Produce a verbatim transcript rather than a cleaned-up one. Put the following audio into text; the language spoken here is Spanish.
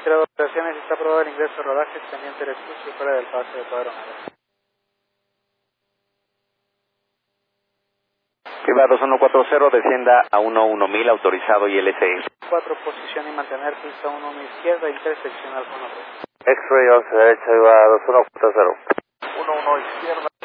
retirado de operaciones, está aprobado el ingreso de rodaje, pendiente del expulso y fuera del paso de cuadro. Viva dos uno cuatro cero, descienda a uno uno mil, autorizado I L S I. cuatro, posición y mantener pista uno uno izquierda, intersección Alfa uno tres. X-ray once derecha, Viva dos uno cuatro cero. uno uno izquierda.